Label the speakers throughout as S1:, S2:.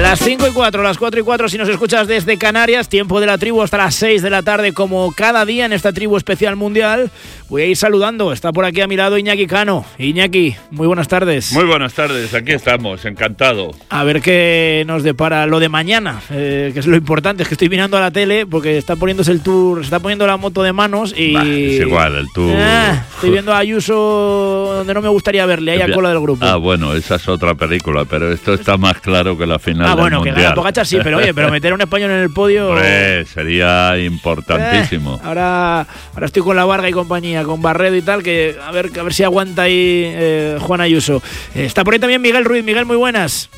S1: Las 5:04, las 4:04 si nos escuchas desde Canarias, tiempo de la tribu hasta las 6 de la tarde como cada día en esta tribu especial mundial. Voy a ir saludando, está por aquí a mi lado Iñaki Cano. Iñaki, muy buenas tardes.
S2: Muy buenas tardes, aquí estamos, encantado.
S1: A ver qué nos depara lo de mañana, que es lo importante, es que estoy mirando a la tele porque está poniéndose el Tour, se está poniendo la moto de manos y...
S2: Es igual, el Tour...
S1: estoy viendo a Ayuso donde no me gustaría verle, ahí a cola del grupo.
S2: Bueno, esa es otra película, pero esto está más claro que la final del
S1: bueno,
S2: Mundial.
S1: Que gana Pogačar sí, pero oye, pero meter a un español en el podio...
S2: Hombre, sería importantísimo.
S1: Ahora estoy con la Varga y compañía, con Barredo y tal, que a ver si aguanta ahí Juan Ayuso. Está por ahí también Miguel Ruiz. Miguel, muy buenas.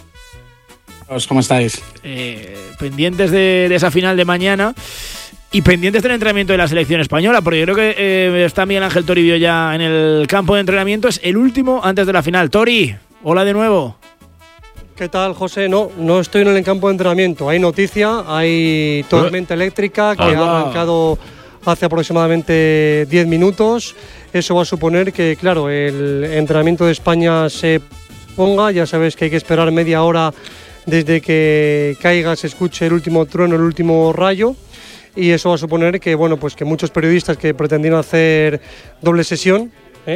S3: ¿Cómo estáis?
S1: Pendientes de esa final de mañana y pendientes del entrenamiento de la selección española, porque creo que está Miguel Ángel Toribio ya en el campo de entrenamiento. Es el último antes de la final. Tori, hola de nuevo.
S4: ¿Qué tal, José? No estoy en el campo de entrenamiento. Hay noticia, hay tormenta eléctrica que ha arrancado hace aproximadamente 10 minutos. Eso va a suponer que, claro, el entrenamiento de España se ponga. Ya sabes que hay que esperar media hora desde que caiga, se escuche el último trueno, el último rayo. Y eso va a suponer que, bueno, pues que muchos periodistas que pretendían hacer doble sesión,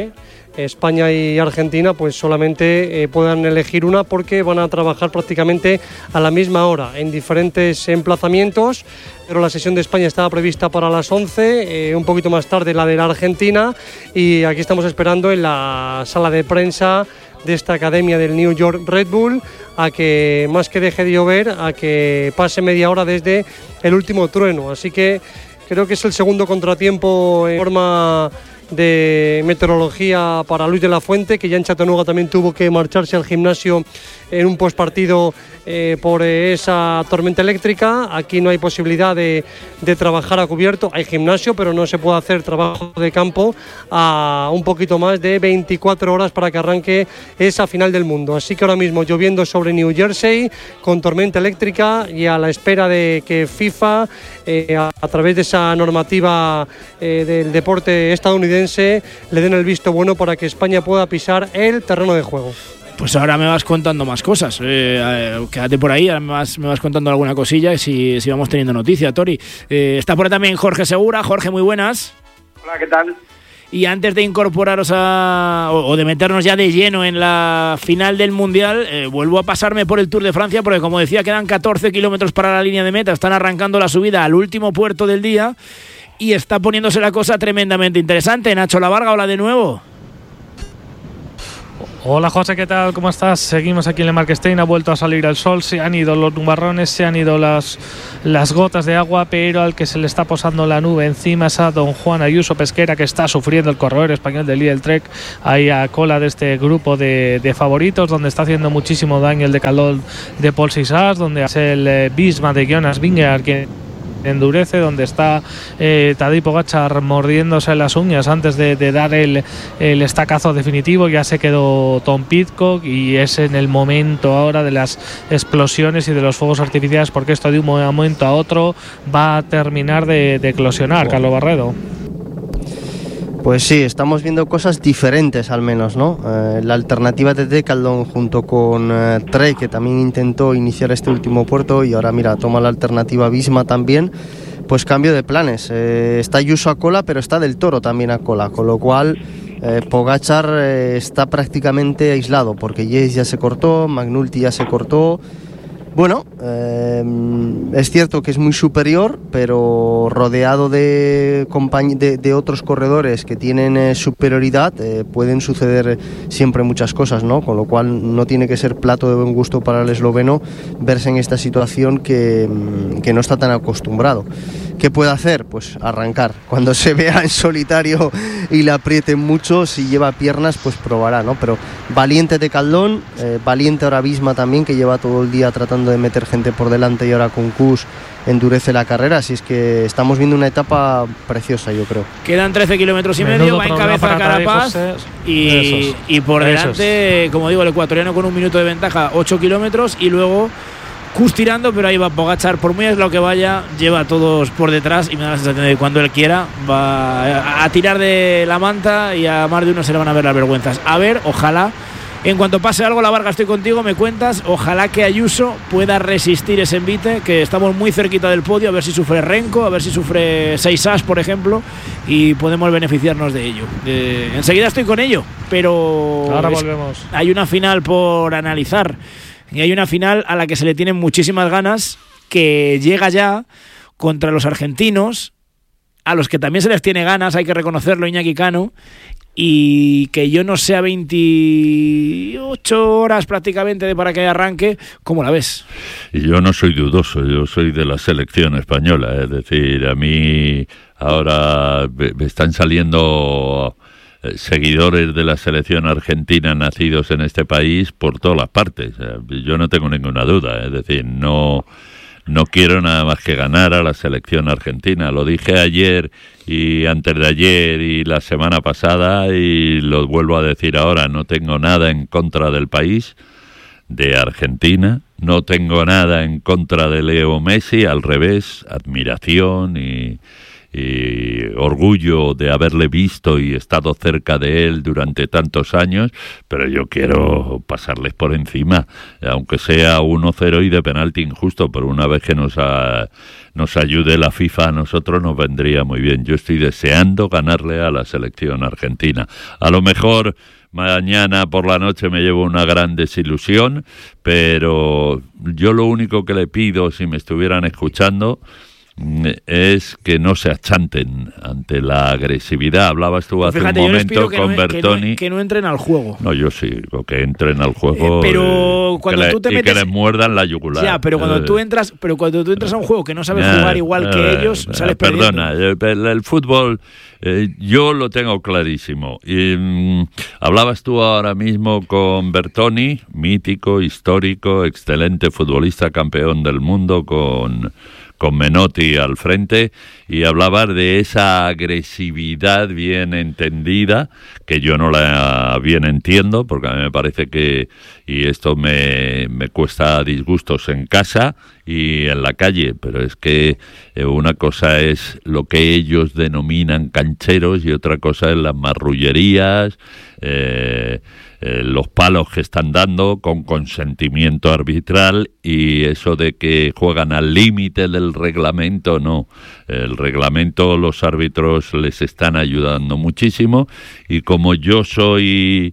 S4: España y Argentina, pues solamente puedan elegir una porque van a trabajar prácticamente a la misma hora en diferentes emplazamientos, pero la sesión de España estaba prevista para las 11, un poquito más tarde la de la Argentina, y aquí estamos esperando en la sala de prensa de esta academia del New York Red Bull a que, más que deje de llover, a que pase media hora desde el último trueno. Así que creo que es el segundo contratiempo en forma de meteorología para Luis de la Fuente, que ya en Chattanooga también tuvo que marcharse al gimnasio en un postpartido por esa tormenta eléctrica. Aquí no hay posibilidad de trabajar a cubierto, hay gimnasio, pero no se puede hacer trabajo de campo a un poquito más de 24 horas para que arranque esa final del mundo. Así que ahora mismo lloviendo sobre New Jersey, con tormenta eléctrica y a la espera de que FIFA, a través de esa normativa del deporte estadounidense, le den el visto bueno para que España pueda pisar el terreno de juego.
S1: Pues ahora me vas contando más cosas. Quédate por ahí, ahora me vas contando alguna cosilla y si vamos teniendo noticia, Tori. Está por ahí también Jorge Segura. Jorge, muy buenas.
S5: Hola, ¿qué tal?
S1: Y antes de incorporaros o de meternos ya de lleno en la final del Mundial, vuelvo a pasarme por el Tour de Francia porque, como decía, quedan 14 kilómetros para la línea de meta. Están arrancando la subida al último puerto del día y está poniéndose la cosa tremendamente interesante. Nacho Lavarga, hola de nuevo.
S6: Hola José, ¿qué tal? ¿Cómo estás? Seguimos aquí en Le Marquestein, ha vuelto a salir el sol, se han ido los nubarrones, se han ido las gotas de agua, pero al que se le está posando la nube encima es a don Juan Ayuso Pesquera, que está sufriendo el corredor español del Lidl Trek, ahí a cola de este grupo de favoritos, donde está haciendo muchísimo daño el decalón de Paul Sisas, donde es el Bisma de Jonas Vingegaard quien endurece, donde está Tadej Pogačar mordiéndose las uñas antes de dar el estacazo definitivo. Ya se quedó Tom Pidcock y es en el momento ahora de las explosiones y de los fuegos artificiales, porque esto de un momento a otro va a terminar de eclosionar. Carlos Barredo.
S7: Pues sí, estamos viendo cosas diferentes al menos, ¿no? La alternativa de Decathlon junto con Trek, que también intentó iniciar este último puerto, y ahora mira, toma la alternativa Visma también, pues cambio de planes. Está Ayuso a cola, pero está Del Toro también a cola, con lo cual Pogačar está prácticamente aislado, porque Yates ya se cortó, McNulty ya se cortó. Bueno, es cierto que es muy superior, pero rodeado de otros corredores que tienen superioridad, pueden suceder siempre muchas cosas, ¿no? Con lo cual no tiene que ser plato de buen gusto para el esloveno verse en esta situación que no está tan acostumbrado. ¿Qué puede hacer? Pues arrancar. Cuando se vea en solitario y le aprieten mucho, si lleva piernas, pues probará, ¿no? Pero valiente de Caldón, valiente ahora Visma también, que lleva todo el día tratando de meter gente por delante, y ahora con Kuss endurece la carrera. Así es que estamos viendo una etapa preciosa, yo creo.
S1: Quedan 13 kilómetros y medio, va en cabeza Carapaz y por delante, como digo, el ecuatoriano con un minuto de ventaja, 8 kilómetros, y luego Kuss tirando, pero ahí va Pogačar, por muy aislado que vaya, lleva a todos por detrás, y me da la sensación de que cuando él quiera va a tirar de la manta y a más de uno se le van a ver las vergüenzas. A ver, ojalá En cuanto pase algo, la Varga, estoy contigo, me cuentas. Ojalá que Ayuso pueda resistir ese envite, que estamos muy cerquita del podio, a ver si sufre Renko, a ver si sufre Seixas, por ejemplo, y podemos beneficiarnos de ello. Enseguida estoy con ello, pero
S6: ahora volvemos.
S1: Hay una final por analizar, y hay una final a la que se le tienen muchísimas ganas, que llega ya contra los argentinos, a los que también se les tiene ganas, hay que reconocerlo, Iñaki Cano, y que yo no sé a 28 horas prácticamente para que arranque, ¿cómo la ves?
S2: Y yo no soy dudoso, yo soy de la selección española, es decir, a mí ahora me están saliendo seguidores de la selección argentina nacidos en este país por todas las partes. Yo no tengo ninguna duda, es decir, no quiero nada más que ganar a la selección argentina. Lo dije ayer y antes de ayer y la semana pasada, y lo vuelvo a decir ahora. No tengo nada en contra del país, de Argentina. No tengo nada en contra de Leo Messi, al revés, admiración y orgullo de haberle visto y estado cerca de él durante tantos años, pero yo quiero pasarles por encima, aunque sea 1-0 y de penalti injusto, pero una vez que nos ayude la FIFA, a nosotros nos vendría muy bien. Yo estoy deseando ganarle a la selección argentina. A lo mejor mañana por la noche me llevo una gran desilusión, pero yo lo único que le pido, si me estuvieran escuchando, es que no se achanten ante la agresividad. Hablabas tú hace un momento con Bertoni.
S1: Que no entren al juego.
S2: No, yo sí, que entren al juego,
S1: pero cuando tú te metes,
S2: y que les muerdan la yugular.
S1: Ya, pero cuando tú entras a un juego que no sabes jugar igual que ellos, sales perdiendo.
S2: Perdona, el fútbol yo lo tengo clarísimo. Y hablabas tú ahora mismo con Bertoni, mítico, histórico, excelente futbolista, campeón del mundo con Menotti al frente, y hablaba de esa agresividad bien entendida, que yo no la bien entiendo, porque a mí me parece que, y esto me cuesta disgustos en casa y en la calle, pero es que una cosa es lo que ellos denominan cancheros y otra cosa es las marrullerías, los palos que están dando con consentimiento arbitral, y eso de que juegan al límite del reglamento, no. El reglamento, los árbitros les están ayudando muchísimo, y como yo soy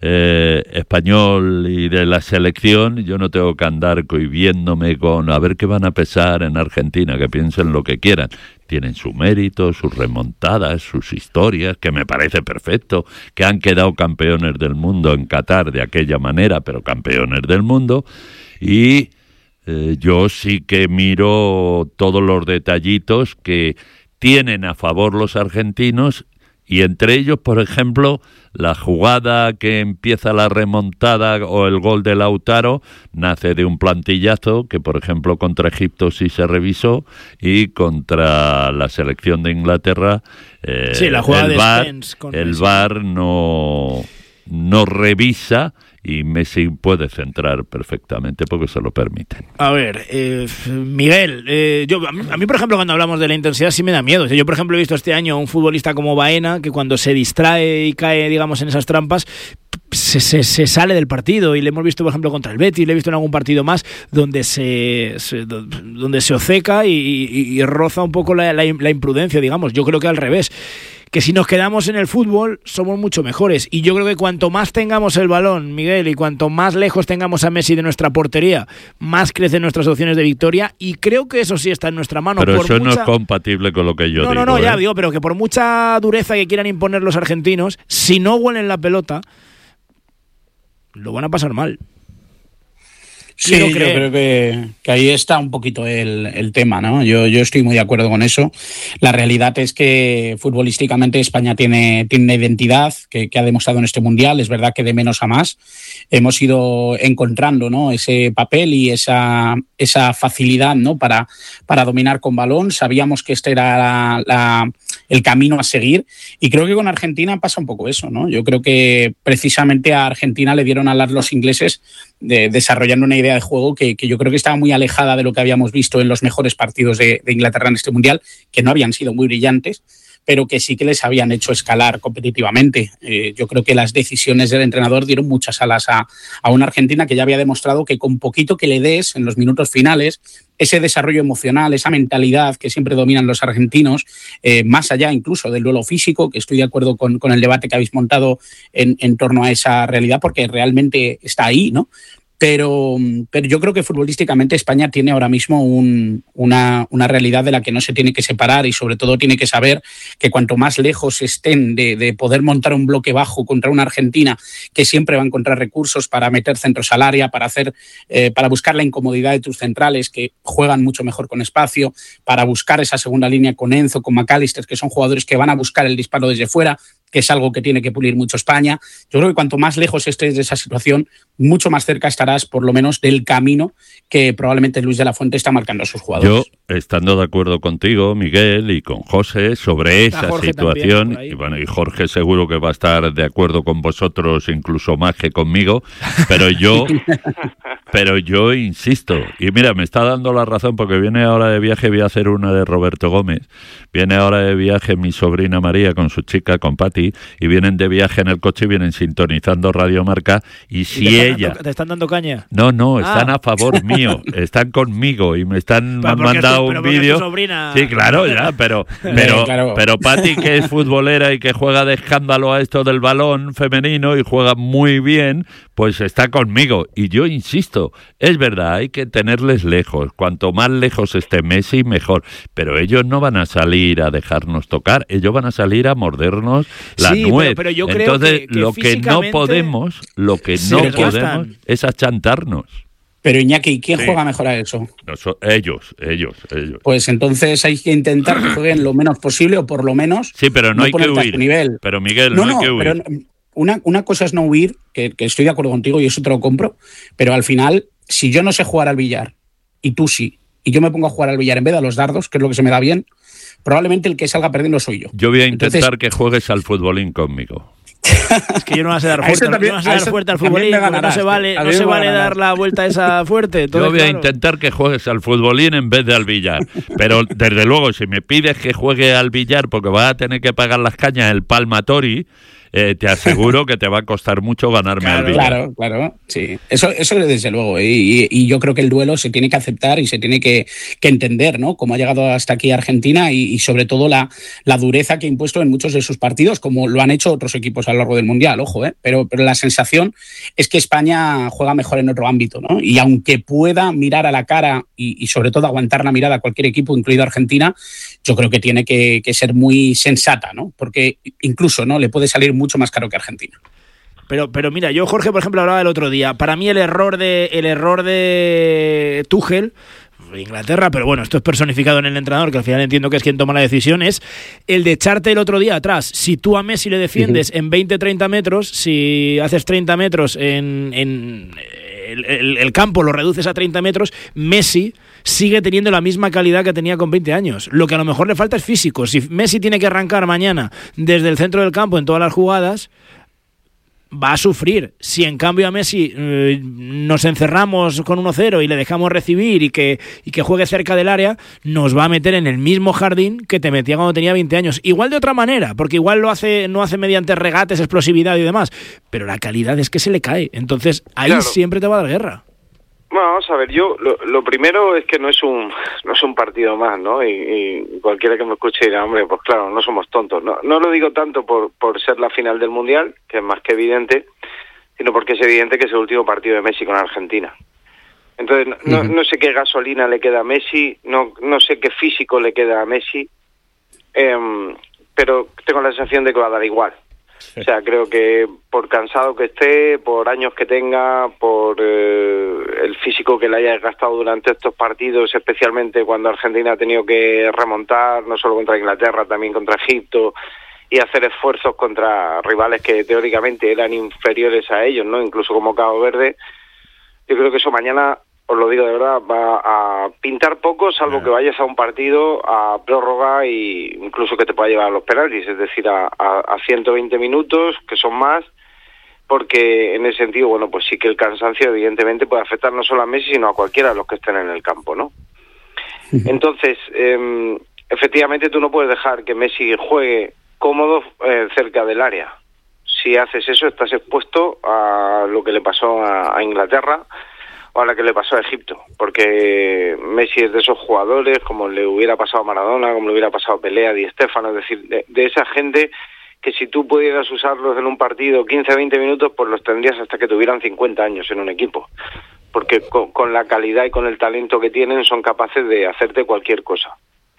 S2: español y de la selección, yo no tengo que andar cohibiéndome con a ver qué van a pesar en Argentina, que piensen lo que quieran. Tienen su mérito, sus remontadas, sus historias, que me parece perfecto, que han quedado campeones del mundo en Qatar de aquella manera, pero campeones del mundo, y yo sí que miro todos los detallitos que tienen a favor los argentinos, y entre ellos, por ejemplo, la jugada que empieza la remontada o el gol de Lautaro nace de un plantillazo que, por ejemplo, contra Egipto sí se revisó, y contra la selección de Inglaterra
S1: la jugada
S2: el VAR no revisa, y Messi puede centrar perfectamente porque se lo permiten.
S1: A ver, Miguel, a mí, por ejemplo, cuando hablamos de la intensidad sí me da miedo. Yo, por ejemplo, he visto este año a un futbolista como Baena, que cuando se distrae y cae, digamos, en esas trampas, se sale del partido, y le hemos visto, por ejemplo, contra el Betis, le he visto en algún partido más donde se obceca y roza un poco la imprudencia, digamos. Yo creo que al revés, que si nos quedamos en el fútbol somos mucho mejores, y yo creo que cuanto más tengamos el balón, Miguel, y cuanto más lejos tengamos a Messi de nuestra portería, más crecen nuestras opciones de victoria, y creo que eso sí está en nuestra mano.
S2: Pero eso no es compatible con lo que yo digo.
S1: No, ya digo, pero que por mucha dureza que quieran imponer los argentinos, si no huelen la pelota, lo van a pasar mal.
S3: Sí, yo creo que ahí está un poquito el tema, ¿no? Yo estoy muy de acuerdo con eso. La realidad es que futbolísticamente España tiene una identidad que ha demostrado en este Mundial. Es verdad que de menos a más hemos ido encontrando, ¿no?, ese papel y esa facilidad, ¿no?, para dominar con balón. Sabíamos que este era el camino a seguir, y creo que con Argentina pasa un poco eso, ¿no? Yo creo que precisamente a Argentina le dieron alas los ingleses desarrollando una idea de juego que yo creo que estaba muy alejada de lo que habíamos visto en los mejores partidos de Inglaterra en este Mundial, que no habían sido muy brillantes, pero que sí que les habían hecho escalar competitivamente. Yo creo que las decisiones del entrenador dieron muchas alas a una Argentina que ya había demostrado que con poquito que le des en los minutos finales, ese desarrollo emocional, esa mentalidad que siempre dominan los argentinos, más allá incluso del duelo físico, que estoy de acuerdo con el debate que habéis montado en torno a esa realidad, porque realmente está ahí, ¿no? Pero yo creo que futbolísticamente España tiene ahora mismo una realidad de la que no se tiene que separar, y sobre todo tiene que saber que cuanto más lejos estén de poder montar un bloque bajo contra una Argentina que siempre va a encontrar recursos para meter centros al área, para buscar la incomodidad de tus centrales que juegan mucho mejor con espacio, para buscar esa segunda línea con Enzo, con McAllister, que son jugadores que van a buscar el disparo desde fuera, que es algo que tiene que pulir mucho España. Yo creo que cuanto más lejos estés de esa situación, mucho más cerca estarás, por lo menos, del camino que probablemente Luis de la Fuente está marcando a sus jugadores.
S2: Yo, estando de acuerdo contigo, Miguel, y con José, sobre esa situación, y Jorge seguro que va a estar de acuerdo con vosotros, incluso más que conmigo, pero yo insisto, y mira, me está dando la razón, porque viene ahora de viaje, voy a hacer una de Roberto Gómez, viene ahora de viaje mi sobrina María con su chica, con Pati, y vienen de viaje en el coche y vienen sintonizando Radio Marca, y si
S1: ¿Te están dando caña?
S2: No, están a favor mío, están conmigo, y me han mandado un vídeo. Sí, claro, ya, pero Pati, que es futbolera y que juega de escándalo a esto del balón femenino y juega muy bien, pues está conmigo. Y yo insisto, es verdad, hay que tenerles lejos. Cuanto más lejos esté Messi, mejor. Pero ellos no van a salir a dejarnos tocar, ellos van a salir a mordernos la nuez. Pero yo creo que lo que no podemos es achantarnos.
S3: Pero Iñaki, ¿quién juega mejor a eso?
S2: Ellos.
S3: Pues entonces hay que intentar que jueguen lo menos posible, o por lo menos...
S2: Sí, pero no hay que huir.
S3: Nivel.
S2: Pero Miguel, no hay que huir.
S3: Pero una cosa es no huir, que estoy de acuerdo contigo y eso te lo compro, pero al final, si yo no sé jugar al billar y tú sí, y yo me pongo a jugar al billar en vez de a los dardos, que es lo que se me da bien, probablemente el que salga perdiendo soy yo.
S2: Yo voy a intentar que juegues al futbolín conmigo.
S1: Es que yo no voy a dar fuerte al futbolín, no se vale dar la vuelta esa fuerte.
S2: Yo voy a intentar que juegues al futbolín en vez de al billar, pero desde luego si me pides que juegue al billar porque vas a tener que pagar las cañas el Palmatori, te aseguro que te va a costar mucho ganarme al billar.
S3: Claro, sí. Eso desde luego. Y yo creo que el duelo se tiene que aceptar y se tiene que entender, ¿no? Cómo ha llegado hasta aquí Argentina y sobre todo la dureza que ha impuesto en muchos de sus partidos, como lo han hecho otros equipos a lo largo del Mundial, ojo, pero la sensación es que España juega mejor en otro ámbito, ¿no? Y aunque pueda mirar a la cara y sobre todo aguantar la mirada a cualquier equipo, incluido Argentina, yo creo que tiene que ser muy sensata, ¿no? Porque incluso, ¿no?, le puede salir mucho más caro que Argentina.
S1: Pero mira, yo, Jorge, por ejemplo, hablaba el otro día. Para mí el error de Tuchel, de Inglaterra, pero bueno, esto es personificado en el entrenador, que al final entiendo que es quien toma la decisión, es el de echarte el otro día atrás. Si tú a Messi le defiendes en 20-30 metros, si haces 30 metros en el campo, lo reduces a 30 metros, Messi sigue teniendo la misma calidad que tenía con 20 años. Lo que a lo mejor le falta es físico. Si Messi tiene que arrancar mañana desde el centro del campo en todas las jugadas, va a sufrir. Si en cambio a Messi nos encerramos con 1-0 y le dejamos recibir y que juegue cerca del área, nos va a meter en el mismo jardín que te metía cuando tenía 20 años. Igual de otra manera, porque igual no hace mediante regates, explosividad y demás, pero la calidad es que se le cae. Entonces ahí siempre te va a dar guerra.
S5: Bueno, vamos a ver, yo lo primero es que no es un partido más, ¿no? Y cualquiera que me escuche dirá, hombre, pues claro, no somos tontos. No lo digo tanto por ser la final del Mundial, que es más que evidente, sino porque es evidente que es el último partido de Messi con Argentina. Entonces, no sé qué gasolina le queda a Messi, no sé qué físico le queda a Messi, pero tengo la sensación de que va a dar igual. O sea, creo que por cansado que esté, por años que tenga, por el físico que le haya gastado durante estos partidos, especialmente cuando Argentina ha tenido que remontar, no solo contra Inglaterra, también contra Egipto, y hacer esfuerzos contra rivales que teóricamente eran inferiores a ellos, ¿no? Incluso como Cabo Verde. Yo creo que eso mañana, os lo digo de verdad, va a pintar poco, salvo que vayas a un partido a prórroga e incluso que te pueda llevar a los penaltis, es decir, a 120 minutos, que son más, porque en ese sentido, bueno, pues sí que el cansancio evidentemente puede afectar no solo a Messi, sino a cualquiera de los que estén en el campo, ¿no? Entonces, efectivamente tú no puedes dejar que Messi juegue cómodo cerca del área. Si haces eso, estás expuesto a lo que le pasó a Inglaterra o a lo que le pasó a Egipto, porque Messi es de esos jugadores, como le hubiera pasado a Maradona, como le hubiera pasado a Pelé, a Di Stéfano, es decir, de esa gente que si tú pudieras usarlos en un partido 15-20 minutos, pues los tendrías hasta que tuvieran 50 años en un equipo, porque con la calidad y con el talento que tienen son capaces de hacerte cualquier cosa.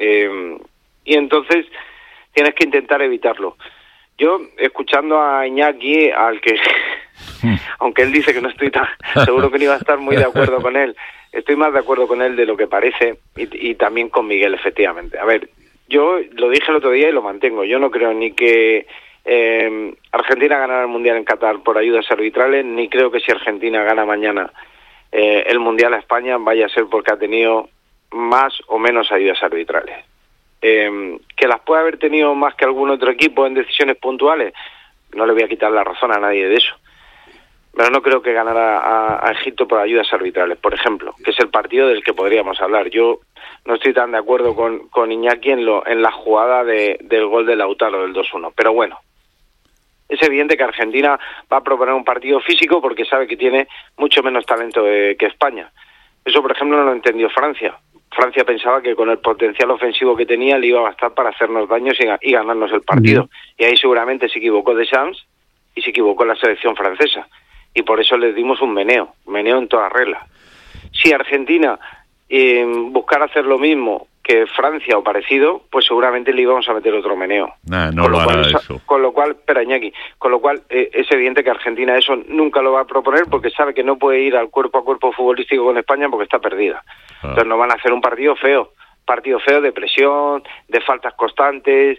S5: Y entonces tienes que intentar evitarlo. Yo, escuchando a Iñaki, al que, aunque él dice que no estoy tan seguro que no iba a estar muy de acuerdo con él, estoy más de acuerdo con él de lo que parece, y también con Miguel, efectivamente. A ver, yo lo dije el otro día y lo mantengo. Yo no creo ni que Argentina ganará el Mundial en Qatar por ayudas arbitrales, ni creo que si Argentina gana mañana el Mundial a España vaya a ser porque ha tenido más o menos ayudas arbitrales. Que las puede haber tenido más que algún otro equipo en decisiones puntuales, no le voy a quitar la razón a nadie de eso, pero no creo que ganara a Egipto por ayudas arbitrales, por ejemplo, que es el partido del que podríamos hablar. Yo no estoy tan de acuerdo con Iñaki en la jugada del gol de Lautaro del 2-1, pero bueno, es evidente que Argentina va a proponer un partido físico porque sabe que tiene mucho menos talento que España. Eso, por ejemplo, no lo entendió Francia. Francia pensaba que con el potencial ofensivo que tenía le iba a bastar para hacernos daños y ganarnos el partido. Y ahí seguramente se equivocó Deschamps y se equivocó la selección francesa. Y por eso les dimos un meneo en toda regla. Si Argentina buscara hacer lo mismo que Francia o parecido, pues seguramente le íbamos a meter otro meneo.
S2: No lo hará eso.
S5: Con lo cual, espera, Iñaki, es evidente que Argentina eso nunca lo va a proponer porque sabe que no puede ir al cuerpo a cuerpo futbolístico con España porque está perdida. Entonces nos van a hacer un partido feo de presión, de faltas constantes,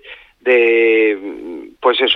S5: de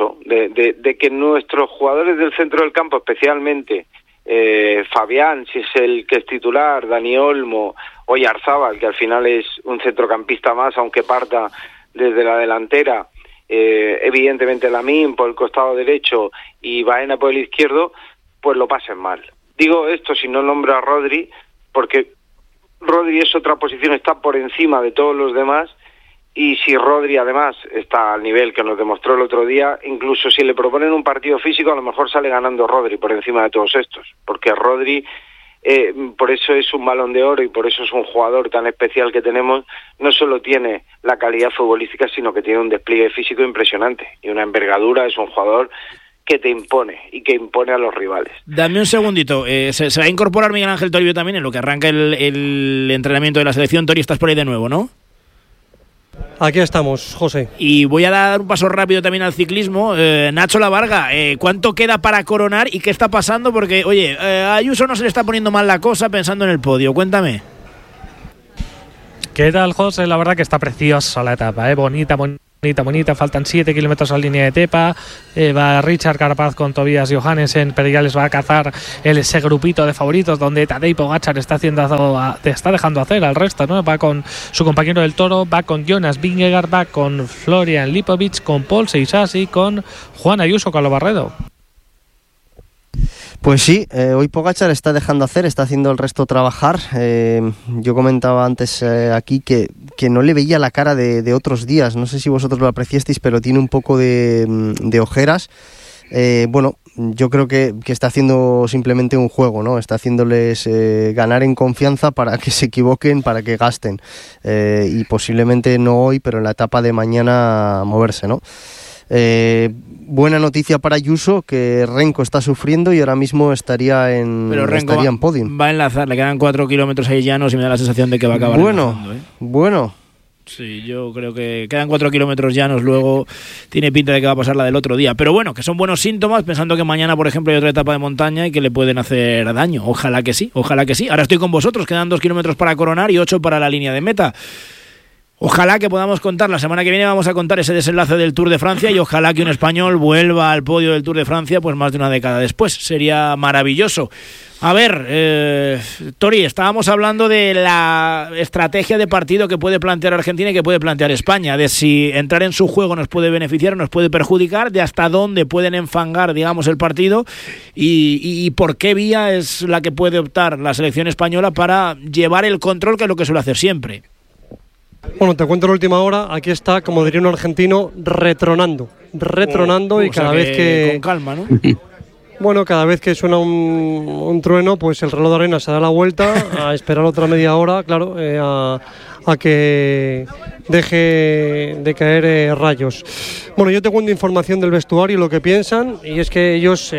S5: que nuestros jugadores del centro del campo, especialmente Fabián, si es el que es titular, Dani Olmo, Oyarzábal, que al final es un centrocampista más, aunque parta desde la delantera, evidentemente Lamine por el costado derecho y Baena por el izquierdo, pues lo pasen mal. Digo esto si no nombro a Rodri, porque Rodri es otra posición, está por encima de todos los demás, y si Rodri además está al nivel que nos demostró el otro día, incluso si le proponen un partido físico, a lo mejor sale ganando Rodri por encima de todos estos, porque Rodri, por eso es un Balón de Oro y por eso es un jugador tan especial que tenemos, no solo tiene la calidad futbolística, sino que tiene un despliegue físico impresionante y una envergadura. Es un jugador que te impone y que impone a los rivales.
S1: Dame un segundito, se va a incorporar Miguel Ángel Toribio también en lo que arranca el entrenamiento de la selección. Tori, estás por ahí de nuevo, ¿no?
S4: Aquí estamos, José.
S1: Y voy a dar un paso rápido también al ciclismo. Nacho Lavarga, ¿cuánto queda para coronar y qué está pasando? Porque, oye, a Ayuso no se le está poniendo mal la cosa pensando en el podio. Cuéntame.
S6: ¿Qué tal, José? La verdad que está preciosa la etapa, bonita. Faltan 7 kilómetros a la línea de Tepa. Va Richard Carapaz con Tobias Johannesen, pero ya les va a cazar ese grupito de favoritos donde Tadej Pogačar está dejando hacer al resto, ¿no? Va con su compañero del Toro, va con Jonas Vingegaard, va con Florian Lipovic, con Paul Seisasi, con Juan Ayuso Calobarredo.
S7: Pues sí, hoy Pogačar está dejando hacer, está haciendo el resto trabajar. Yo comentaba antes aquí que no le veía la cara de otros días. No sé si vosotros lo apreciasteis, pero tiene un poco de ojeras. Bueno, yo creo que está haciendo simplemente un juego, ¿no? Está haciéndoles ganar en confianza para que se equivoquen, para que gasten. Y posiblemente no hoy, pero en la etapa de mañana moverse, ¿no? Buena noticia para Ayuso, que Renko está sufriendo y ahora mismo estaría en podium.
S1: Va a enlazar, le quedan 4 kilómetros ahí llanos y me da la sensación de que va a acabar enlazando,
S7: Bueno.
S1: Sí, yo creo que quedan 4 kilómetros llanos, luego tiene pinta de que va a pasar la del otro día. Pero bueno, que son buenos síntomas, pensando que mañana, por ejemplo, hay otra etapa de montaña y que le pueden hacer daño. Ojalá que sí. Ahora estoy con vosotros, quedan 2 kilómetros para coronar y 8 para la línea de meta. Ojalá que podamos contar, la semana que viene vamos a contar ese desenlace del Tour de Francia y ojalá que un español vuelva al podio del Tour de Francia pues más de una década después. Sería maravilloso. A ver, Tori, estábamos hablando de la estrategia de partido que puede plantear Argentina y que puede plantear España, de si entrar en su juego nos puede beneficiar o nos puede perjudicar, de hasta dónde pueden enfangar, digamos, el partido y por qué vía es la que puede optar la selección española para llevar el control, que es lo que suele hacer siempre.
S4: Bueno, te cuento la última hora. Aquí está, como diría un argentino, retronando y cada vez que...
S1: Con calma, ¿no?
S4: Bueno, cada vez que suena un trueno, pues el reloj de arena se da la vuelta a esperar otra media hora, claro, a que deje de caer rayos. Bueno, yo te cuento información del vestuario y lo que piensan, y es que ellos,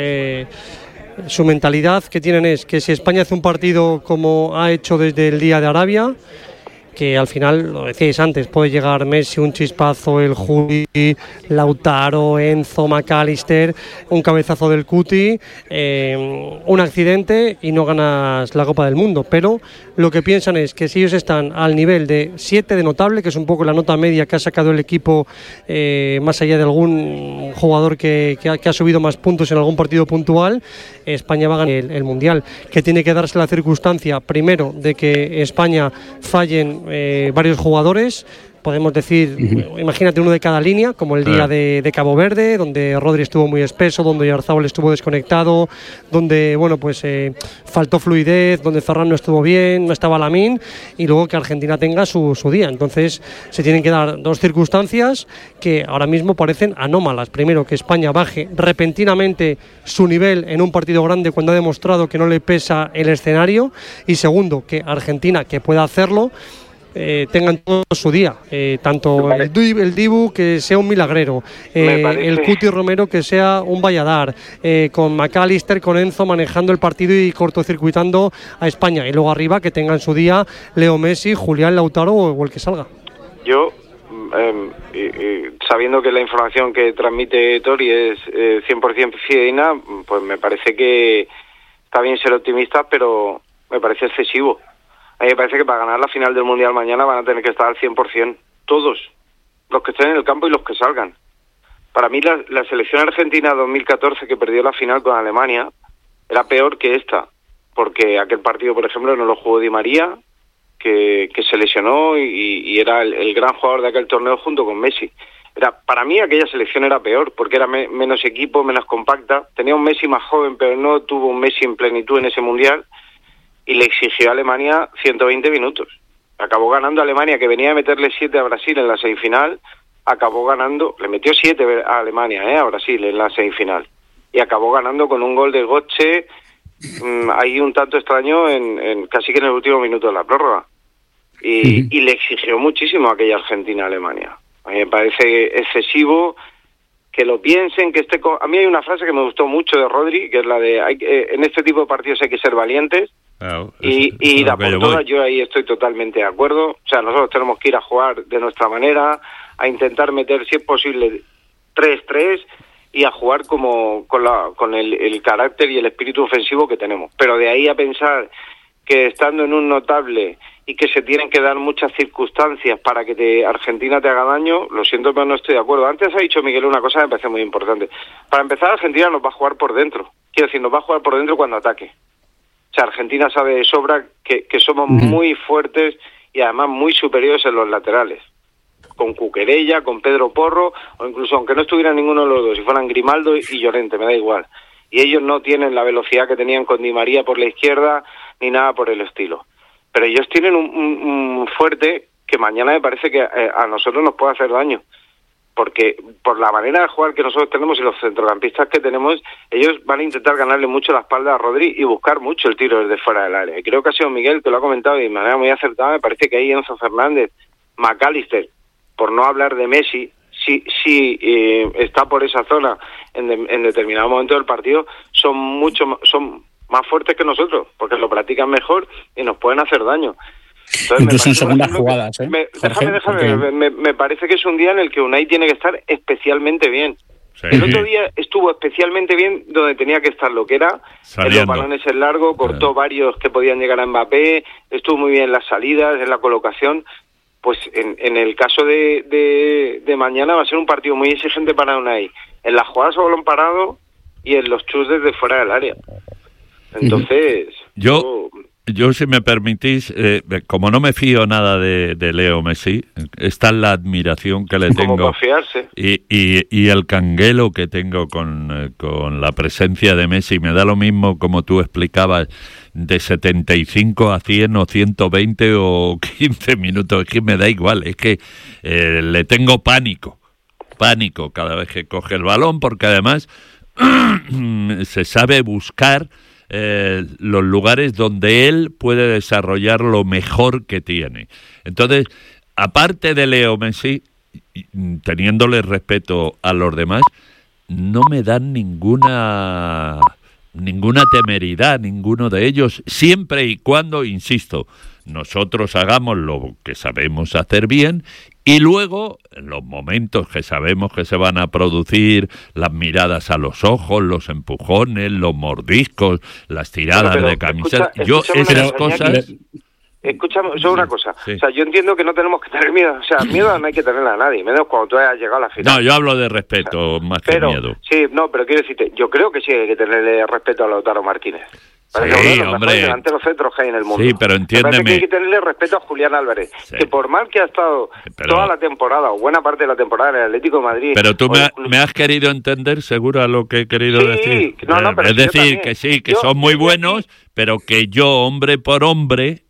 S4: su mentalidad que tienen es que si España hace un partido como ha hecho desde el día de Arabia, que al final, lo decíais antes, puede llegar Messi, un chispazo, el Juli, Lautaro, Enzo, McAllister, un cabezazo del Cuti, un accidente y no ganas la Copa del Mundo. Pero lo que piensan es que si ellos están al nivel de 7 de notable, que es un poco la nota media que ha sacado el equipo, más allá de algún jugador que ha subido más puntos en algún partido puntual, España va a ganar el Mundial, que tiene que darse la circunstancia, primero, de que España fallen varios jugadores. Podemos decir, imagínate uno de cada línea, como el día de Cabo Verde, donde Rodri estuvo muy espeso, donde Oyarzabal estuvo desconectado, donde faltó fluidez, donde Ferran no estuvo bien, no estaba Lamine, y luego que Argentina tenga su día. Entonces se tienen que dar dos circunstancias que ahora mismo parecen anómalas. Primero, que España baje repentinamente su nivel en un partido grande cuando ha demostrado que no le pesa el escenario, y segundo, que Argentina, que pueda hacerlo, tengan todo su día, tanto el Dibu que sea un milagrero, el Cuti Romero que sea un Valladar, con McAllister, con Enzo manejando el partido y cortocircuitando a España, y luego arriba que tengan su día Leo Messi, Julián, Lautaro o el que salga.
S5: Yo, sabiendo que la información que transmite Tori es 100% fidedigna, pues me parece que está bien ser optimista, pero me parece excesivo. A mí me parece que para ganar la final del Mundial mañana van a tener que estar al 100%, todos, los que estén en el campo y los que salgan. Para mí la selección argentina 2014, que perdió la final con Alemania, era peor que esta, porque aquel partido, por ejemplo, no lo jugó Di María, que se lesionó y era el gran jugador de aquel torneo junto con Messi. Para mí aquella selección era peor, porque era menos equipo, menos compacta, tenía un Messi más joven, pero no tuvo un Messi en plenitud en ese Mundial, y le exigió a Alemania 120 minutos. Acabó ganando a Alemania, que venía a meterle 7 a Brasil en la semifinal, acabó ganando, le metió 7 a Alemania, a Brasil en la semifinal, y acabó ganando con un gol de Götze, ahí un tanto extraño, en casi que en el último minuto de la prórroga, y le exigió muchísimo a aquella Argentina-Alemania. A mí me parece excesivo que lo piensen, que a mí hay una frase que me gustó mucho de Rodri, que es la de en este tipo de partidos hay que ser valientes. Claro, y ir a por todas. Yo ahí estoy totalmente de acuerdo. O sea, nosotros tenemos que ir a jugar de nuestra manera, a intentar meter, si es posible, 3-3 y a jugar con el carácter y el espíritu ofensivo que tenemos. Pero de ahí a pensar que estando en un notable y que se tienen que dar muchas circunstancias para que Argentina te haga daño, lo siento, pero no estoy de acuerdo. Antes ha dicho Miguel una cosa que me parece muy importante. Para empezar, Argentina nos va a jugar por dentro. Quiero decir, nos va a jugar por dentro cuando ataque. O sea, Argentina sabe de sobra que somos muy fuertes y además muy superiores en los laterales. Con Cuquerella, con Pedro Porro, o incluso aunque no estuviera ninguno de los dos, si fueran Grimaldo y Llorente, me da igual. Y ellos no tienen la velocidad que tenían con Di María por la izquierda, ni nada por el estilo. Pero ellos tienen un fuerte que mañana me parece que a nosotros nos puede hacer daño. Porque por la manera de jugar que nosotros tenemos y los centrocampistas que tenemos, ellos van a intentar ganarle mucho la espalda a Rodri y buscar mucho el tiro desde fuera del área. Y creo que ha sido Miguel que lo ha comentado y de manera muy acertada. Me parece que ahí Enzo Fernández, McAllister, por no hablar de Messi, si está por esa zona en determinado momento del partido, son más fuertes que nosotros, porque lo practican mejor y nos pueden hacer daño. Entonces,
S3: incluso en segundas jugadas,
S5: me parece que es un día en el que Unai tiene que estar especialmente bien. Sí. El otro día estuvo especialmente bien donde tenía que estar, lo que era en los balones en largo, cortó varios que podían llegar a Mbappé, estuvo muy bien en las salidas, en la colocación. Pues en el caso de mañana va a ser un partido muy exigente para Unai, en las jugadas a balón parado y en los chus desde fuera del área. Entonces,
S2: yo Yo, si me permitís, como no me fío nada de Leo Messi, está la admiración que le tengo
S5: para fiarse.
S2: y el canguelo que tengo con la presencia de Messi. Me da lo mismo, como tú explicabas, de 75 a 100 o 120 o 15 minutos. Es que me da igual, es que le tengo pánico cada vez que coge el balón, porque además se sabe buscar los lugares donde él puede desarrollar lo mejor que tiene. Entonces, aparte de Leo Messi, teniéndole respeto a los demás, no me dan ninguna temeridad, ninguno de ellos, siempre y cuando, insisto, nosotros hagamos lo que sabemos hacer bien. Y luego, en los momentos que sabemos que se van a producir, las miradas a los ojos, los empujones, los mordiscos, las tiradas de camiseta, esas cosas...
S5: Escúchame, solo una cosa.
S2: Sí.
S5: O sea, yo entiendo que no tenemos que tener miedo. O sea, miedo no hay que tenerle a nadie, menos cuando tú hayas llegado a la final.
S2: No, yo hablo de respeto, más que miedo.
S5: Sí, no, pero quiero decirte, yo creo que sí hay que tenerle respeto a Lautaro Martínez. Parece uno de los mejores delanteros centros que hay en el mundo.
S2: Sí, pero entiéndeme.
S5: Me parece que hay que tenerle respeto a Julián Álvarez, que por mal que ha estado toda la temporada, o buena parte de la temporada en el Atlético de Madrid...
S2: Pero tú me has querido entender, seguro, a lo que he querido decir.
S5: No, pero
S2: es decir, que sí, que son muy buenos, pero que yo, hombre por hombre,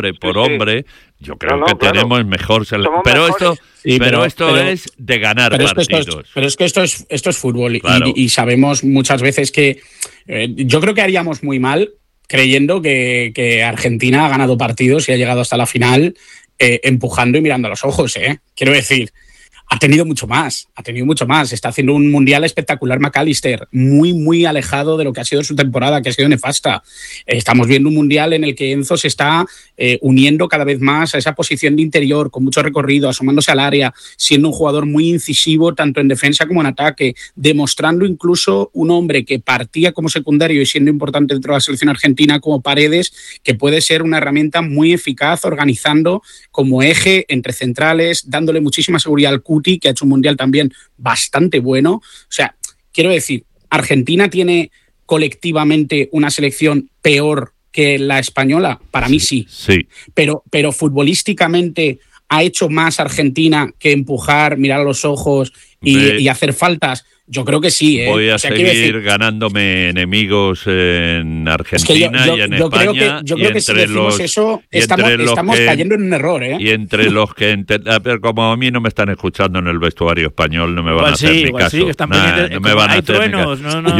S2: yo creo que tenemos mejor selección. Pero esto es de ganar partidos.
S3: Pero es que esto es fútbol, claro. y sabemos muchas veces que yo creo que haríamos muy mal creyendo que Argentina ha ganado partidos y ha llegado hasta la final empujando y mirando a los ojos. Quiero decir, ha tenido mucho más. Está haciendo un mundial espectacular McAllister, muy, muy alejado de lo que ha sido su temporada, que ha sido nefasta. Estamos viendo un mundial en el que Enzo se está uniendo cada vez más a esa posición de interior, con mucho recorrido, asomándose al área, siendo un jugador muy incisivo, tanto en defensa como en ataque, demostrando incluso un hombre que partía como secundario y siendo importante dentro de la selección argentina como Paredes, que puede ser una herramienta muy eficaz, organizando como eje entre centrales, dándole muchísima seguridad al Cuti, que ha hecho un mundial también bastante bueno. O sea, quiero decir, ¿Argentina tiene colectivamente una selección peor que la española? Para mí sí. Pero futbolísticamente ha hecho más Argentina que empujar, mirar a los ojos y hacer faltas. Yo creo que sí.
S2: Voy a seguir ganándome enemigos en Argentina y en España.
S3: Yo creo que si decimos eso, estamos cayendo en un error.
S2: Y entre los que... Pero como a mí no me están escuchando en el vestuario español, no me van a hacer ni caso. No me van a hacer ni caso.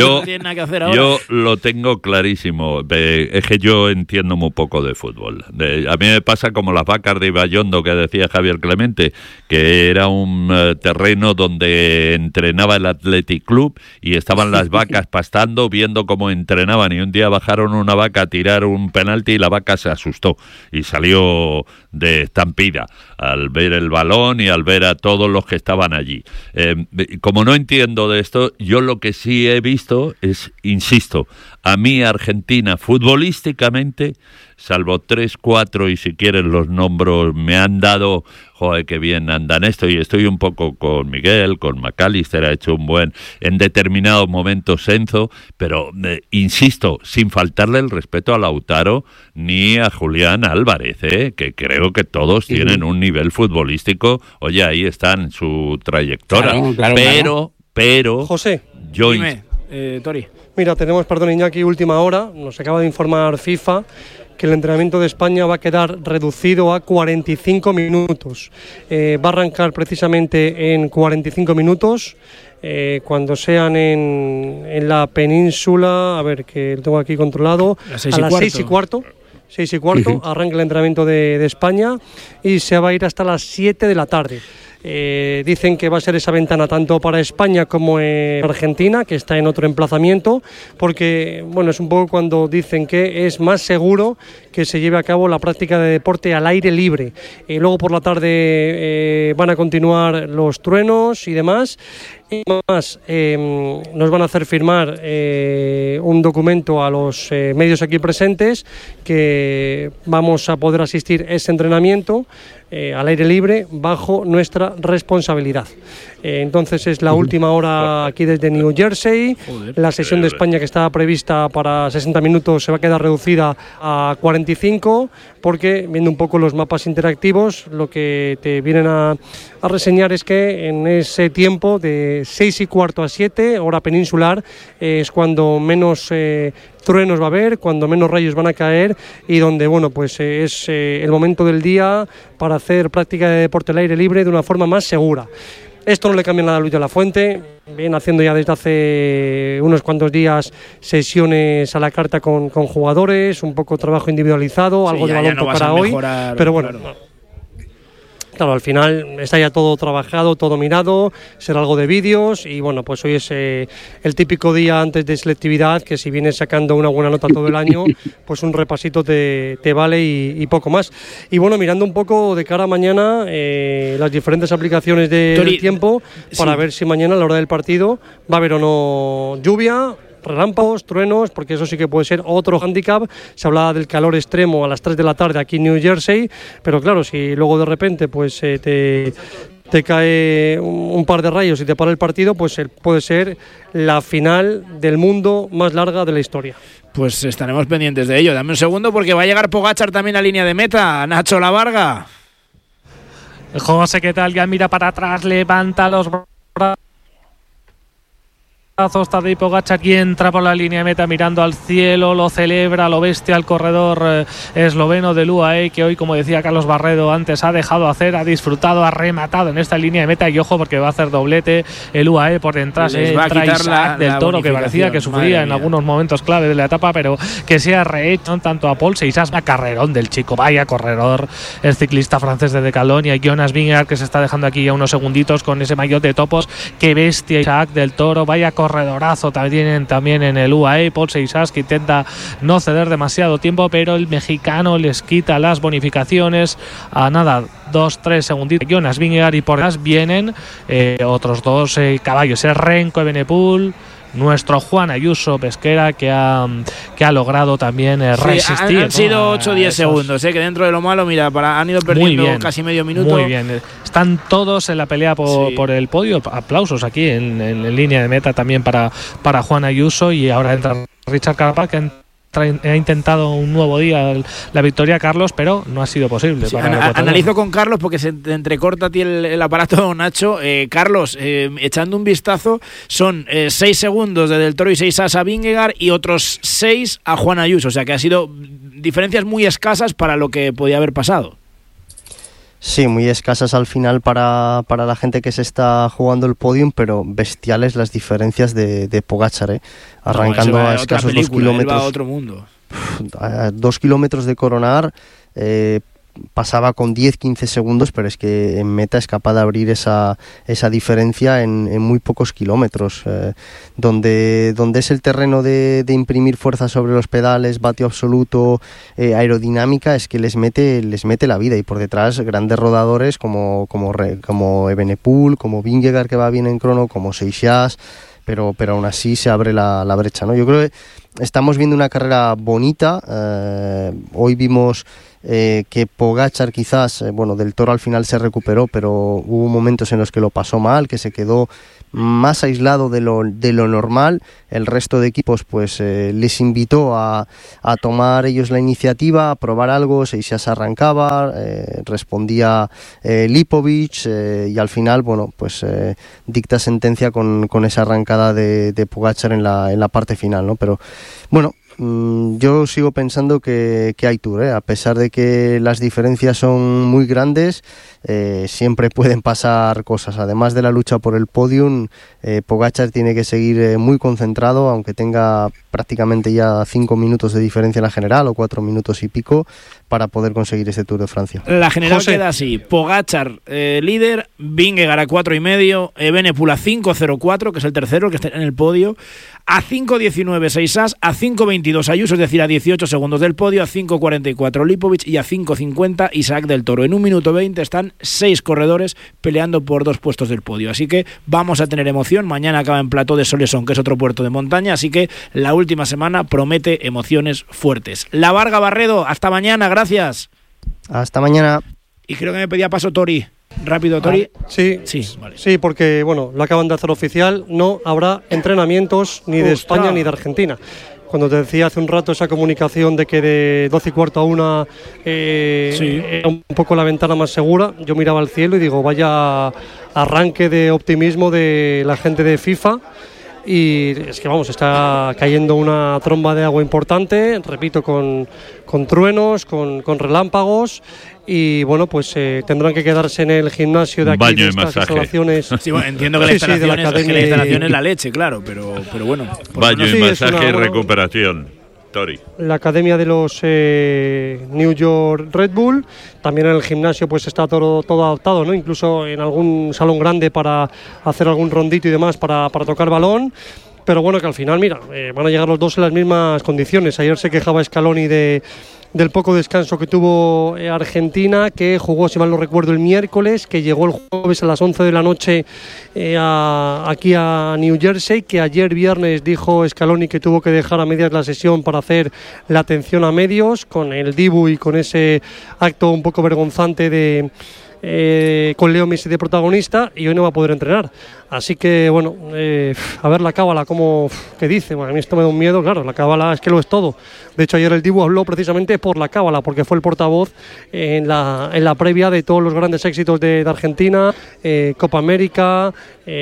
S2: Yo lo tengo clarísimo. Es que yo entiendo muy poco de fútbol. A mí me pasa como las vacas de Ibayondo que decía Javier Clemente, que era un terreno donde entrenaba el Athletic Club y estaban las vacas pastando viendo cómo entrenaban, y un día bajaron una vaca a tirar un penalti y la vaca se asustó y salió de estampida al ver el balón y al ver a todos los que estaban allí. Como no entiendo de esto, yo lo que sí he visto es, insisto, a mí Argentina futbolísticamente, salvo 3, 4 y si quieres los nombro, me han dado, joder, qué bien andan esto, y estoy un poco con Miguel, con McAllister, ha hecho un buen, en determinados momentos Enzo, pero insisto, sin faltarle el respeto a Lautaro ni a Julián Álvarez, que creo que todos tienen un nivel futbolístico, oye, ahí están su trayectoria, pero
S4: José,
S2: yo
S1: dime, Tori.
S4: Mira, tenemos, Iñaki, última hora, nos acaba de informar FIFA que el entrenamiento de España va a quedar reducido a 45 minutos. Va a arrancar precisamente en 45 minutos, cuando sean en la península, a ver, que lo tengo aquí controlado, a las 6 y cuarto. 6 y cuarto, arranca el entrenamiento de España y se va a ir hasta las 7 de la tarde. Dicen que va a ser esa ventana tanto para España como Argentina, que está en otro emplazamiento, porque bueno, es un poco cuando dicen que es más seguro que se lleve a cabo la práctica de deporte al aire libre. Luego por la tarde van a continuar los truenos y demás. Además, nos van a hacer firmar un documento a los medios aquí presentes que vamos a poder asistir a ese entrenamiento al aire libre bajo nuestra responsabilidad. Entonces es la última hora aquí desde New Jersey. La sesión de España, que estaba prevista para 60 minutos, se va a quedar reducida a 45, porque viendo un poco los mapas interactivos, lo que te vienen a reseñar es que en ese tiempo de 6:15 a 7, hora peninsular, es cuando menos truenos va a haber, cuando menos rayos van a caer, y donde, bueno, pues es el momento del día para hacer práctica de deporte al aire libre de una forma más segura. Esto no le cambia nada a Luis de la Fuente, viene haciendo ya desde hace unos cuantos días sesiones a la carta con jugadores, un poco trabajo individualizado, algo de balón para hoy, pero bueno, claro, al final está ya todo trabajado, todo mirado, será algo de vídeos, y bueno, pues hoy es el típico día antes de selectividad, que si vienes sacando una buena nota todo el año, pues un repasito te vale y poco más. Y bueno, mirando un poco de cara a mañana las diferentes aplicaciones del tiempo, para ver si mañana a la hora del partido va a haber o no lluvia, relámpagos, truenos, porque eso sí que puede ser otro hándicap. Se hablaba del calor extremo a las 3 de la tarde aquí en New Jersey, pero claro, si luego de repente pues te cae un par de rayos y te para el partido, pues puede ser la final del mundo más larga de la historia.
S1: Pues estaremos pendientes de ello. Dame un segundo, porque va a llegar Pogačar también a línea de meta. Nacho Lavarga.
S6: José, ¿qué tal? Ya mira para atrás, levanta los brazos. Tadej Pogačar, y entra por la línea de meta mirando al cielo, lo celebra, lo bestia el corredor esloveno del UAE, que hoy, como decía Carlos Barredo antes, ha dejado hacer, ha disfrutado, ha rematado en esta línea de meta, y ojo, porque va a hacer doblete el UAE por detrás. Entra Isaac del Toro, que parecía que sufría en algunos momentos clave de la etapa, pero que se ha rehecho tanto a Paul Seixas. A carrerón del chico, vaya corredor el ciclista francés de Decathlon, y a Jonas Vingegaard, que se está dejando aquí ya unos segunditos con ese maillot de topos. Qué bestia Isaac del Toro, vaya corredorazo también en el UAE. Paul Seixas, que intenta no ceder demasiado tiempo, pero el mexicano les quita las bonificaciones a nada, 2-3 segunditos. Jonas Vingegaard, y por detrás vienen otros dos caballos, Renko Evenepoel, nuestro Juan Ayuso Pesquera, que ha logrado también resistir.
S1: Han sido 8 o 10 segundos, que dentro de lo malo, mira, han ido perdiendo casi medio minuto.
S6: Muy bien, están todos en la pelea por el podio. Aplausos aquí en línea de meta también para Juan Ayuso, y ahora entra Richard Carapaz, que ha intentado un nuevo día la victoria, Carlos, pero no ha sido posible.
S1: Sí, analizo con Carlos, porque se te entrecorta a ti el aparato, Nacho. Carlos, echando un vistazo, son 6 segundos de Del Toro y 6 a Vingegaard, y otros 6 a Juan Ayuso, o sea que ha sido diferencias muy escasas para lo que podía haber pasado.
S7: Sí, muy escasas al final para la gente que se está jugando el podium, pero bestiales las diferencias de Pogačar, arrancando a escasos 2 kilómetros.
S1: A otro mundo.
S7: A 2 kilómetros de coronar, pasaba con 10-15 segundos, pero es que en meta es capaz de abrir esa diferencia en muy pocos kilómetros, donde es el terreno de imprimir fuerza sobre los pedales, vatio absoluto, aerodinámica, es que les mete la vida, y por detrás grandes rodadores como Evenepoel, como Vingegaard, que va bien en crono, como Seixas, pero aún así se abre la brecha, ¿no? Yo creo que estamos viendo una carrera bonita. Hoy vimos que Pogačar quizás, Del Toro al final se recuperó, pero hubo momentos en los que lo pasó mal, que se quedó más aislado de lo normal. El resto de equipos pues les invitó a tomar ellos la iniciativa, a probar algo. Seixas arrancaba, respondía Lipovic, y al final dicta sentencia con esa arrancada de Pogačar en la parte final, ¿no? Pero bueno, yo sigo pensando que hay Tour, a pesar de que las diferencias son muy grandes, siempre pueden pasar cosas. Además de la lucha por el podium, Pogačar tiene que seguir muy concentrado, aunque tenga prácticamente ya 5 minutos de diferencia en la general, o 4 minutos y pico, para poder conseguir este Tour de Francia.
S1: La general queda así: Pogačar líder, Vingegaard a 4,5, Evenepoel a 5,04, que es el tercero, que está en el podio, a 5,19 Seisas, a 5,22 Ayuso, es decir, a 18 segundos del podio, a 5,44 Lipovic y a 5,50 Isaac del Toro. En 1 minuto 20 están 6 corredores peleando por 2 puestos del podio, así que vamos a tener emoción. Mañana acaba en Plató de Solesón, que es otro puerto de montaña, así que la última semana promete emociones fuertes. La Varga Barredo, hasta mañana, gracias.
S7: Hasta mañana.
S1: Y creo que me pedía paso Tori. Rápido, Tori.
S4: Sí, vale. Sí, porque bueno, lo acaban de hacer oficial, no habrá entrenamientos ni de España ni de Argentina. Cuando te decía hace un rato esa comunicación de que de 12:15 a 1 era un poco la ventana más segura, yo miraba al cielo y digo, vaya arranque de optimismo de la gente de FIFA. Y es que vamos, está cayendo una tromba de agua importante, repito, con truenos, con relámpagos, y bueno, pues tendrán que quedarse en el gimnasio de aquí.
S2: Baño
S4: de
S2: y masaje.
S1: Instalaciones. Sí, bueno, entiendo que la instalación es la leche, claro, pero bueno.
S2: Baño y masaje y recuperación. Tori.
S4: La academia de los New York Red Bull, también en el gimnasio pues está todo adaptado, ¿no? Incluso en algún salón grande para hacer algún rondito y demás para tocar balón. Pero bueno, que al final, mira, van a llegar los dos en las mismas condiciones. Ayer se quejaba Scaloni del poco descanso que tuvo Argentina, que jugó, si mal no recuerdo, el miércoles, que llegó el jueves a las 11 de la noche aquí a New Jersey, que ayer viernes dijo Scaloni que tuvo que dejar a medias la sesión para hacer la atención a medios, con el Dibu y con ese acto un poco vergonzante con Leo Messi de protagonista, y hoy no va a poder entrenar. Así que bueno, a ver la cábala, ¿qué dice? Bueno, a mí esto me da un miedo, claro, la cábala es que lo es todo. De hecho, ayer el Dibu habló precisamente por la cábala, porque fue el portavoz en la previa de todos los grandes éxitos de Argentina, Copa América,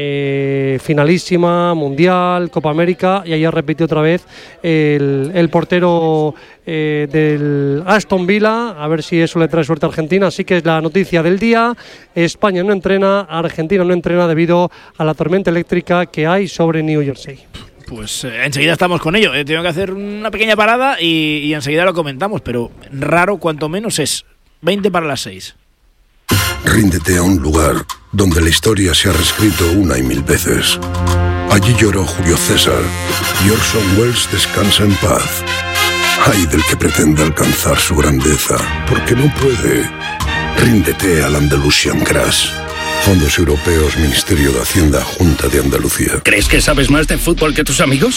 S4: finalísima, Mundial, Copa América, y ayer repitió otra vez el portero del Aston Villa, a ver si eso le trae suerte a Argentina. Así que es la noticia del día: España no entrena, Argentina no entrena debido a la tormenta eléctrica que hay sobre New Jersey.
S1: Pues enseguida estamos con ello. Tengo que hacer una pequeña parada y enseguida lo comentamos, pero raro cuanto menos es 20 para las 6.
S8: Ríndete a un lugar donde la historia se ha reescrito 1 y 1000 veces. Allí lloró Julio César y Orson Welles descansa en paz. Ay del que pretenda alcanzar su grandeza, porque no puede. Ríndete al Andalusian Crash. Fondos Europeos, Ministerio de Hacienda, Junta de Andalucía.
S9: ¿Crees que sabes más de fútbol que tus amigos?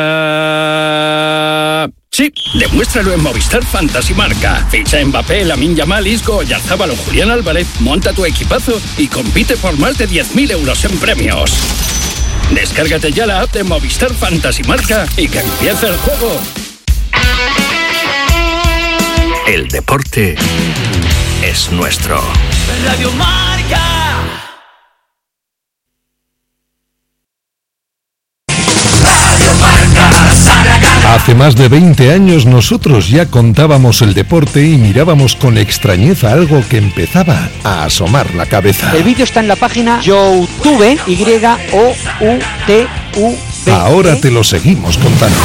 S9: Sí, demuéstralo en Movistar Fantasy Marca. Ficha Mbappé, Lamine Yamal, Isco, Oyarzabal o Julián Álvarez, monta tu equipazo y compite por más de 10.000 euros en premios. Descárgate ya la app de Movistar Fantasy Marca y que empiece el juego. El deporte es nuestro.
S10: Radio Marca.
S11: Hace más de 20 años nosotros ya contábamos el deporte y mirábamos con extrañeza algo que empezaba a asomar la cabeza.
S12: El vídeo está en la página YouTube, YOUTUV.
S11: Ahora te lo seguimos contando.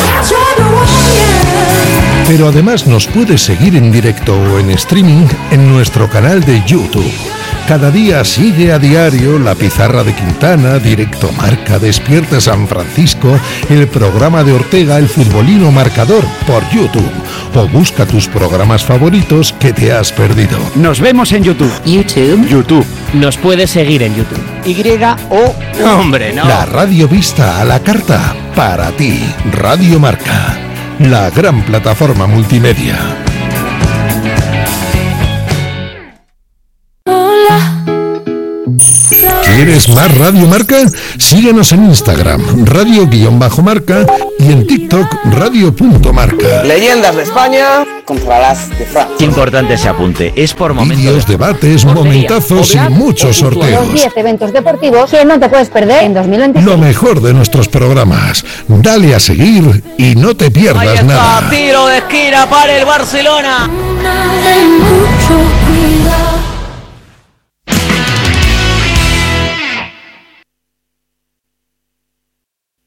S11: Pero además nos puedes seguir en directo o en streaming en nuestro canal de YouTube. Cada día sigue a diario La Pizarra de Quintana, Directo Marca, Despierta San Francisco, el programa de Ortega, El Futbolino Marcador, por YouTube. O busca tus programas favoritos que te has perdido.
S12: Nos vemos en YouTube.
S11: YouTube.
S12: Nos puedes seguir en YouTube. ¡Hombre, no!
S11: La radio vista a la carta, para ti. Radio Marca, la gran plataforma multimedia. ¿Quieres más Radio Marca? Síguenos en Instagram, radio_marca, y en TikTok, radio.marca.
S13: Leyendas de España contra las de Francia.
S12: Importante ese apunte, es por momentos.
S11: Vídeos, debates, momentazos y muchos sorteos.
S14: Los 10 eventos deportivos que no te puedes perder en 2026.
S11: Lo mejor de nuestros programas. Dale a seguir y no te pierdas nada.
S12: Tiro de esquina para el Barcelona.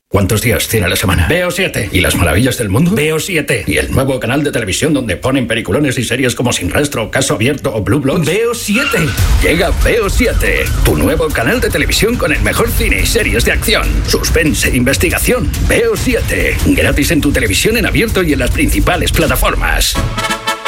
S9: ¿Cuántos días tiene la semana? Veo 7. ¿Y las maravillas del mundo? Veo 7. ¿Y el nuevo canal de televisión donde ponen peliculones y series como Sin Rastro, Caso Abierto o Blue Bloods? Veo 7. Llega Veo 7, tu nuevo canal de televisión con el mejor cine y series de acción, suspense e investigación. Veo 7. Gratis en tu televisión en abierto y en las principales plataformas.